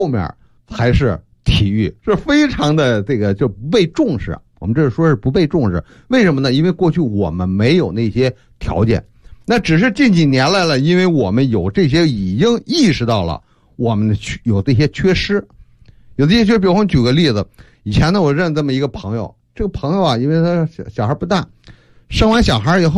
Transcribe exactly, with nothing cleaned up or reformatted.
后面才是体育，是非常的这个就不被重视。我们这是说是不被重视，为什么呢？因为过去我们没有那些条件，那只是近几年来了，因为我们有这些已经意识到了我们的有这些缺失，有这些缺。比如我举个例子，以前呢我认这么一个朋友，这个朋友啊，因为他小小孩不大，生完小孩以后。